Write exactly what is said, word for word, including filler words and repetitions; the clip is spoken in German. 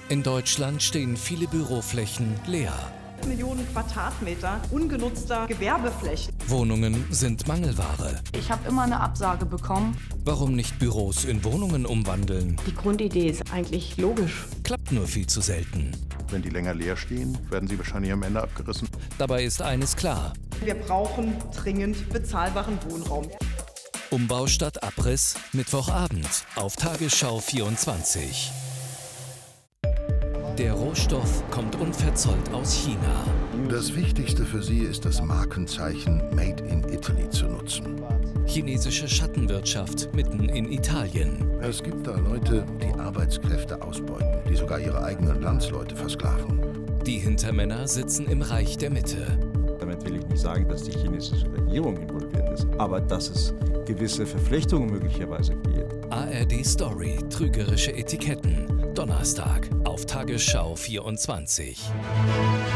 In Deutschland stehen viele Büroflächen leer. Millionen Quadratmeter ungenutzter Gewerbeflächen. Wohnungen sind Mangelware. Ich habe immer eine Absage bekommen. Warum nicht Büros in Wohnungen umwandeln? Die Grundidee ist eigentlich logisch. Klappt nur viel zu selten. Wenn die länger leer stehen, werden sie wahrscheinlich am Ende abgerissen. Dabei ist eines klar: Wir brauchen dringend bezahlbaren Wohnraum. Umbau statt Abriss, Mittwochabend auf Tagesschau vierundzwanzig. Der Rohstoff kommt unverzollt aus China. Das Wichtigste für sie ist das Markenzeichen Made in Italy zu nutzen. Chinesische Schattenwirtschaft mitten in Italien. Es gibt da Leute, die Arbeitskräfte ausbeuten, die sogar ihre eigenen Landsleute versklaven. Die Hintermänner sitzen im Reich der Mitte. Damit will ich nicht sagen, dass die chinesische Regierung involviert ist, aber dass es gewisse Verflechtungen möglicherweise gibt. A R D Story, trügerische Etiketten. Donnerstag auf Tagesschau vierundzwanzig.